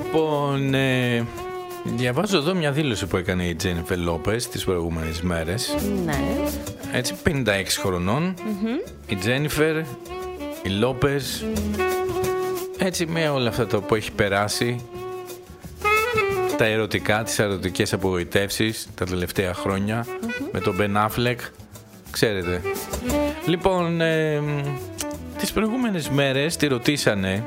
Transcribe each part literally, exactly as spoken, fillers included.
Λοιπόν, ε, διαβάζω εδώ μια δήλωση που έκανε η Τζένιφερ Λόπες τις προηγούμενες μέρες. Ναι. Έτσι, πενήντα έξι χρονών. Mm-hmm. Η Τζένιφερ, η Λόπες, έτσι με όλα αυτά το που έχει περάσει, τα ερωτικά, τις ερωτικές απογοητεύσεις τα τελευταία χρόνια, mm-hmm. με τον Μπεν Αφλεκ, ξέρετε. Λοιπόν, ε, τις προηγούμενες μέρες τη ρωτήσανε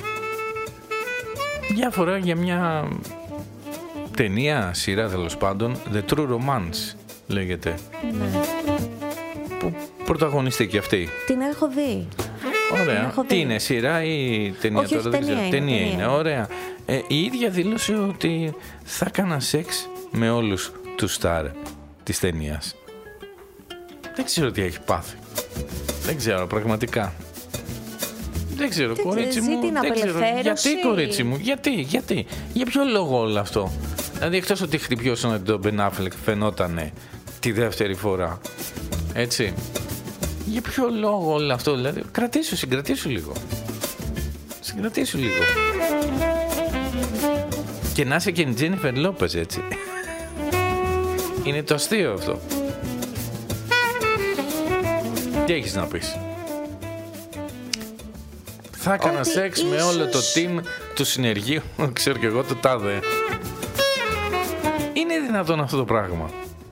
διάφορα για μια ταινία, σειρά τέλος πάντων, The True Romance λέγεται. Ναι. Που πρωταγωνιστεί και αυτή. Την έχω δει. Ωραία. Έχω Τι δει. Είναι, σειρά ή ταινία? Όχι, τώρα? όχι, ταινία, δεν ξέρω. είναι, Ταινία ταινία είναι. Ωραία. Ε, η ίδια δήλωσε ότι θα έκανα σεξ με όλους τους στάρ της ταινίας. Δεν ξέρω τι έχει πάθει. Δεν ξέρω πραγματικά. Δεν ξέρω, δεν κορίτσι μου. Την δεν ξέρω. Γιατί, κορίτσι μου, γιατί, γιατί, για ποιο λόγο όλο αυτό? Δηλαδή, εκτός ότι χτυπιώσαν τον Μπεν Αφλεκ, φαινότανε τη δεύτερη φορά. Έτσι. Για ποιο λόγο όλο αυτό? Δηλαδή, κρατήσου, συγκρατήσου λίγο. Συγκρατήσου λίγο. Και να είσαι και η Τζένιφερ Λόπες, έτσι. Είναι το αστείο αυτό. Τι έχεις να πεις? Θα έκανα ότι σεξ ίσως... με όλο το team του συνεργείου, ξέρω και εγώ, το τάδε. Είναι δυνατόν αυτό το πράγμα?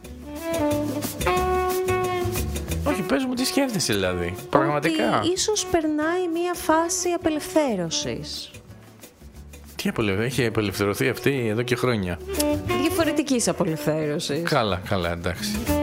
Όχι, πες μου τι σκέφτεσαι δηλαδή, πραγματικά. Ότι ίσως περνάει μια φάση απελευθέρωσης. Τι απελευθέρωση? Έχει απελευθερωθεί αυτή εδώ και χρόνια. Διαφορετικής απελευθέρωσης. Καλά, καλά, εντάξει.